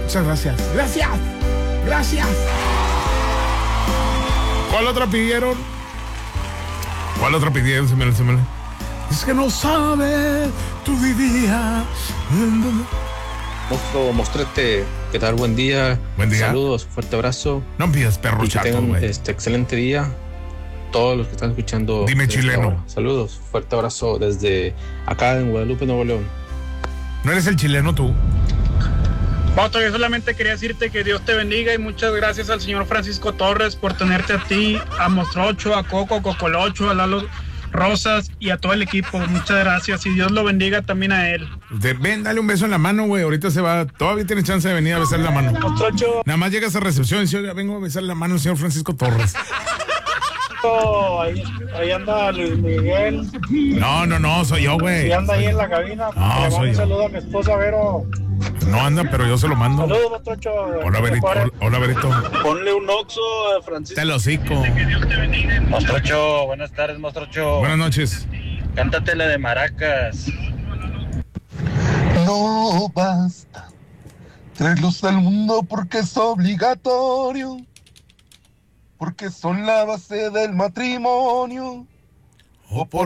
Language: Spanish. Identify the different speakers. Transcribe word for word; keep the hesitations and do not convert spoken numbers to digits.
Speaker 1: Muchas gracias. Gracias. Gracias. ¿Cuál otra pidieron? ¿Cuál otra pidieron? Se me, se me... Es que no sabe tu vivía.
Speaker 2: Monstruo, mostrete, ¿qué tal? Buen día.
Speaker 1: Buen día.
Speaker 2: Saludos, fuerte abrazo.
Speaker 1: No pidas perro
Speaker 2: y que
Speaker 1: chato,
Speaker 2: tengan
Speaker 1: güey.
Speaker 2: este excelente día. Todos los que están escuchando.
Speaker 1: Dime
Speaker 2: desde
Speaker 1: chileno.
Speaker 2: ahora. Saludos, fuerte abrazo desde acá en Guadalupe, Nuevo León.
Speaker 1: ¿No eres el chileno tú?
Speaker 3: Vato, yo solamente quería decirte que Dios te bendiga y muchas gracias al señor Francisco Torres por tenerte a ti, a Mostrocho, a Coco, a Cocolocho, a Lalo Rosas y a todo el equipo. Muchas gracias y Dios lo bendiga también a él.
Speaker 1: De, ven, dale un beso en la mano, güey. Ahorita se va. Todavía tienes chance de venir a besar la mano.
Speaker 3: Mostrocho.
Speaker 1: Nada más llegas a recepción y dice, oiga, vengo a besar la mano al señor Francisco Torres.
Speaker 3: Ahí, ahí anda Luis Miguel.
Speaker 1: No, no, no, soy yo, güey.
Speaker 3: Y anda ahí en la cabina.
Speaker 1: No,
Speaker 3: Le mando
Speaker 1: soy
Speaker 3: un
Speaker 1: yo.
Speaker 3: saludo a mi esposa Vero.
Speaker 1: No anda, pero yo se lo mando.
Speaker 3: Saludos, Mostrocho.
Speaker 1: Hola, Verito. Hola, hola, Verito.
Speaker 3: Ponle un oxo a Francisco.
Speaker 1: Te lo hocico.
Speaker 4: Mostrocho, buenas tardes, Mostrocho.
Speaker 1: Buenas noches.
Speaker 4: Cántate la de Maracas.
Speaker 5: No basta traerlos al mundo porque es obligatorio, porque son la base del matrimonio.
Speaker 1: Oh, por